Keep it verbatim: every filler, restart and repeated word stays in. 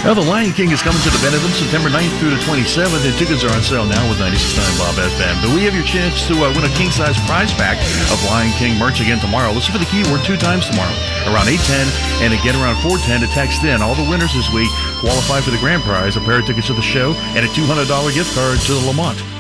Well, The Lion King is coming to the Benetton September ninth through the twenty-seventh, and tickets are on sale now with ninety-six point nine Bob F M. But we have your chance to uh, win a king-size prize pack of Lion King merch again tomorrow. Listen for the keyword two times tomorrow, around eight ten and again around four ten to text in. All the winners this week qualify for the grand prize, a pair of tickets to the show and a two hundred dollars gift card to the Lamont.